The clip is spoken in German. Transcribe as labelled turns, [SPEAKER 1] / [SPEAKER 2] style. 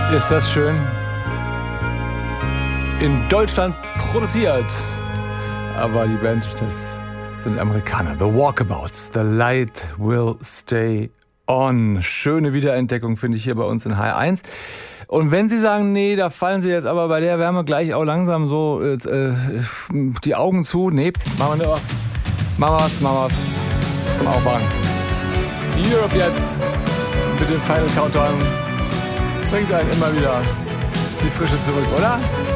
[SPEAKER 1] Ist das schön? In Deutschland produziert. Aber die Band, das sind Amerikaner. The Walkabouts. The Light Will Stay On. Schöne Wiederentdeckung finde ich hier bei uns in HR1. Und wenn Sie sagen, nee, da fallen Sie jetzt aber bei der Wärme gleich auch langsam so die Augen zu. Nee, machen wir was. Machen wir was. Zum Aufwachen. Europe jetzt mit dem Final Countdown bringt einen immer wieder die Frische zurück, oder?